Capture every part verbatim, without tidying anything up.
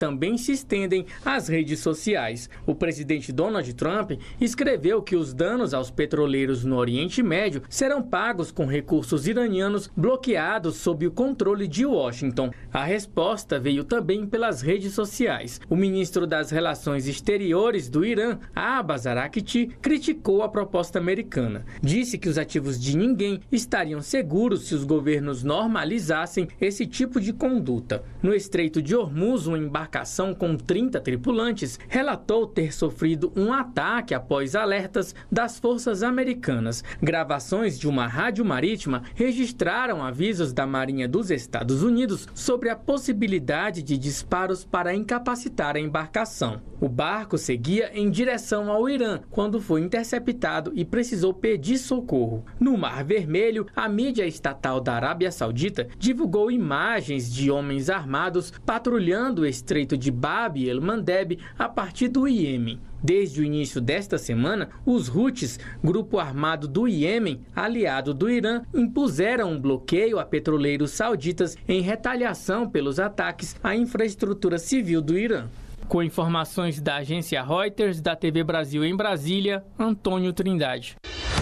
também se estendem às redes sociais. O presidente Donald Trump escreveu que os danos aos petroleiros no Oriente Médio serão pagos com recursos iranianos bloqueados sob o controle de Washington. A resposta veio também pelas redes sociais. O ministro das Relações Exteriores do Irã, Abbas Araghchi, criticou a proposta americana. Disse que os ativos de ninguém estariam seguros se os governos normalizassem esse tipo de conduta. No Estreito de Hormuz, uma embarcação com trinta tripulantes relatou ter sofrido um ataque após alertas das forças americanas. Gravações de uma rádio marítima registraram avisos da Marinha dos Estados Unidos sobre a possibilidade de disparos para incapacitar a embarcação. O barco seguia em direção ao Irã quando foi interceptado e precisou pedir socorro. No Mar Vermelho, a mídia estatal da Arábia Saudita divulgou imagens de homens armados patrulhando o Estreito de Bab el-Mandeb a partir do Iêmen. Desde o início desta semana, os Houthis, grupo armado do Iêmen, aliado do Irã, impuseram um bloqueio a petroleiros sauditas em retaliação pelos ataques à infraestrutura civil do Irã. Com informações da agência Reuters, da T V Brasil em Brasília, Antônio Trindade.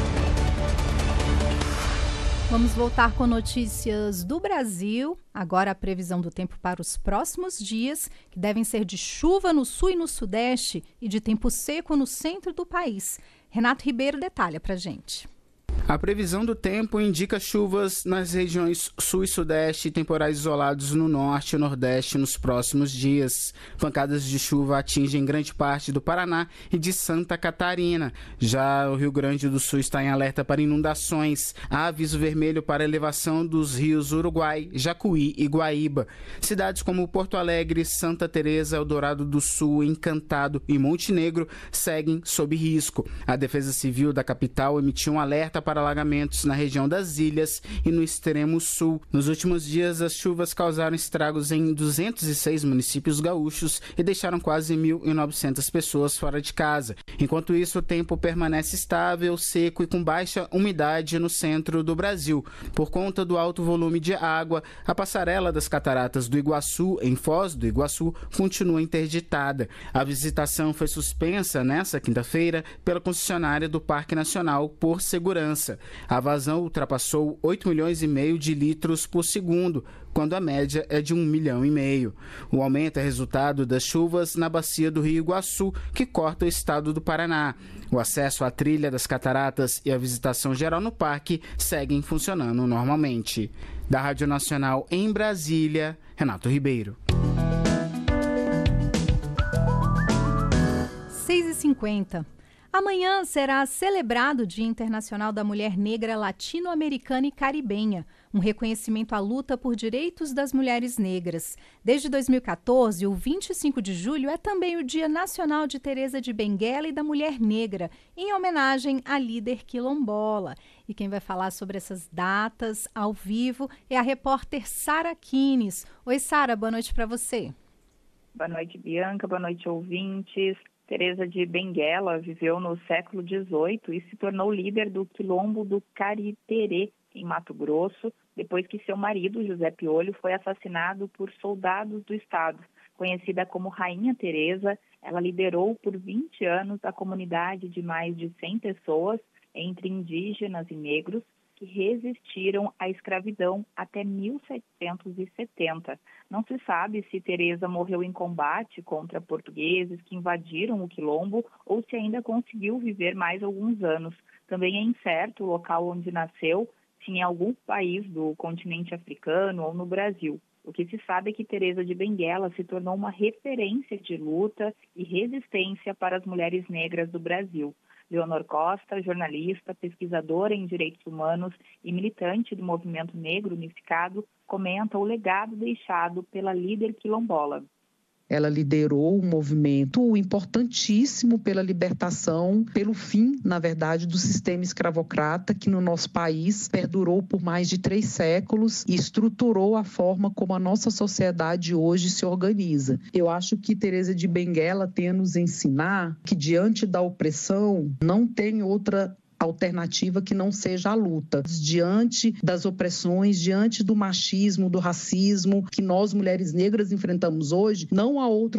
Vamos voltar com notícias do Brasil. Agora a previsão do tempo para os próximos dias, que devem ser de chuva no sul e no sudeste e de tempo seco no centro do país. Renato Ribeiro detalha pra gente. A previsão do tempo indica chuvas nas regiões sul e sudeste e temporais isolados no norte e nordeste nos próximos dias. Pancadas de chuva atingem grande parte do Paraná e de Santa Catarina. Já o Rio Grande do Sul está em alerta para inundações. Há aviso vermelho para elevação dos rios Uruguai, Jacuí e Guaíba. Cidades como Porto Alegre, Santa Teresa, Eldorado do Sul, Encantado e Monte Negro seguem sob risco. A Defesa Civil da capital emitiu um alerta para alagamentos na região das ilhas e no extremo sul. Nos últimos dias, as chuvas causaram estragos em duzentos e seis municípios gaúchos e deixaram quase mil e novecentas pessoas fora de casa. Enquanto isso, o tempo permanece estável, seco e com baixa umidade no centro do Brasil. Por conta do alto volume de água, a passarela das Cataratas do Iguaçu, em Foz do Iguaçu, continua interditada. A visitação foi suspensa nesta quinta-feira pela concessionária do Parque Nacional por segurança. A vazão ultrapassou oito milhões e meio de litros por segundo, quando a média é de um milhão e meio. O aumento é resultado das chuvas na bacia do Rio Iguaçu, que corta o estado do Paraná. O acesso à trilha das cataratas e a visitação geral no parque seguem funcionando normalmente. Da Rádio Nacional em Brasília, Renato Ribeiro. seis e cinquenta. Amanhã será celebrado o Dia Internacional da Mulher Negra Latino-Americana e Caribenha, um reconhecimento à luta por direitos das mulheres negras. Desde dois mil e catorze, o vinte e cinco de julho é também o Dia Nacional de Teresa de Benguela e da Mulher Negra, em homenagem à líder quilombola. E quem vai falar sobre essas datas ao vivo é a repórter Sara Kines. Oi, Sara, boa noite para você. Boa noite, Bianca, boa noite, ouvintes. Teresa de Benguela viveu no século dezoito e se tornou líder do quilombo do Cariterê, em Mato Grosso, depois que seu marido, José Piolho, foi assassinado por soldados do Estado. Conhecida como Rainha Teresa, ela liderou por vinte anos a comunidade de mais de cem pessoas, entre indígenas e negros, que resistiram à escravidão até mil setecentos e setenta. Não se sabe se Teresa morreu em combate contra portugueses que invadiram o quilombo ou se ainda conseguiu viver mais alguns anos. Também é incerto o local onde nasceu, se em algum país do continente africano ou no Brasil. O que se sabe é que Teresa de Benguela se tornou uma referência de luta e resistência para as mulheres negras do Brasil. Leonor Costa, jornalista, pesquisadora em direitos humanos e militante do movimento negro unificado, comenta o legado deixado pela líder quilombola. Ela liderou um movimento importantíssimo pela libertação, pelo fim, na verdade, do sistema escravocrata que no nosso país perdurou por mais de três séculos e estruturou a forma como a nossa sociedade hoje se organiza. Eu acho que Teresa de Benguela tem a nos ensinar que diante da opressão não tem outra alternativa que não seja a luta. Diante das opressões, diante do machismo, do racismo que nós, mulheres negras, enfrentamos hoje, não há outra